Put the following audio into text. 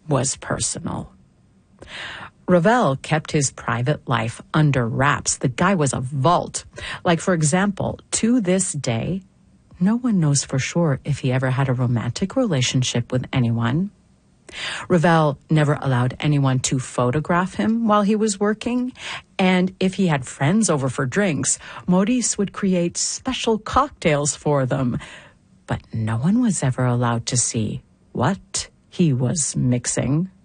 was personal. Ravel kept his private life under wraps. The guy was a vault. Like, for example, to this day, no one knows for sure if he ever had a romantic relationship with anyone. Ravel never allowed anyone to photograph him while he was working, and if he had friends over for drinks, Maurice would create special cocktails for them. But no one was ever allowed to see what he was mixing.